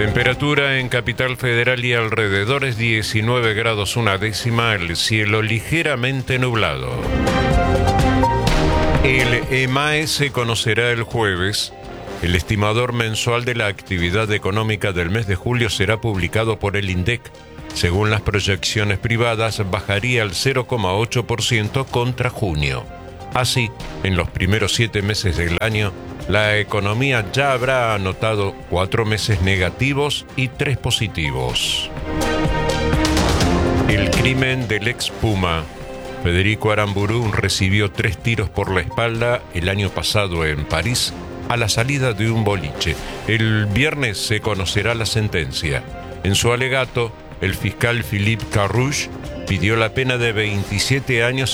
Temperatura en Capital Federal y alrededores 19 grados una décima, el cielo ligeramente nublado. El EMAE se conocerá el jueves. El estimador mensual de la actividad económica del mes de julio será publicado por el INDEC. Según las proyecciones privadas, bajaría al 0,8% contra junio. Así, en los primeros 7 meses del año, la economía ya habrá anotado 4 meses negativos y 3 positivos. El crimen del ex Puma. Federico Aramburu recibió 3 tiros por la espalda el año pasado en París a la salida de un boliche. El viernes se conocerá la sentencia. En su alegato, el fiscal Philippe Carrouche pidió la pena de 27 años